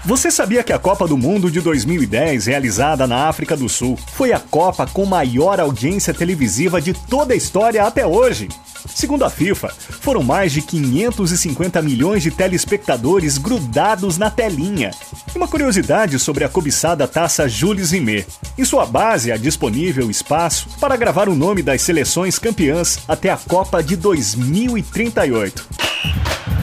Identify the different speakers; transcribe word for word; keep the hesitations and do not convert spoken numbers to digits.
Speaker 1: Você sabia que a Copa do Mundo de dois mil e dez, realizada na África do Sul, foi a Copa com maior audiência televisiva de toda a história até hoje? Segundo a FIFA, foram mais de quinhentos e cinquenta milhões de telespectadores grudados na telinha. E uma curiosidade sobre a cobiçada taça Jules Rimet. Em sua base há disponível espaço para gravar o nome das seleções campeãs até a Copa de dois mil e trinta e oito.